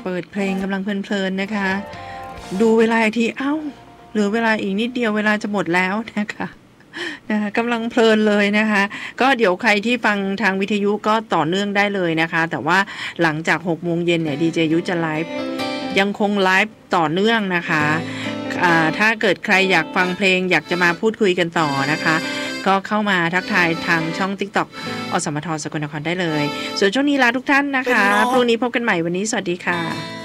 เปิดเพลงกำลังเพลินๆนะคะดูเวลาอีกทีเอ้าเหลือเวลาอีกนิดเดียวเวลาจะหมดแล้วนะคะกำลังเพลินเลยนะคะก็เดี๋ยวใครที่ฟังทางวิทยุก็ต่อเนื่องได้เลยนะคะแต่ว่าหลังจาก 6 โมงเย็นเนี่ยดีเจยุจะไลฟ์ยังคงไลฟ์ต่อเนื่องนะคะถ้าเกิดใครอยากฟังเพลงอยากจะมาพูดคุยกันต่อนะคะก็เข้ามาทักทายทางช่อง TikTok อสมทสกลนครได้เลยส่วนช่วงนี้ลาทุกท่านนะคะพรุ่งนี้พบกันใหม่วันนี้สวัสดีค่ะ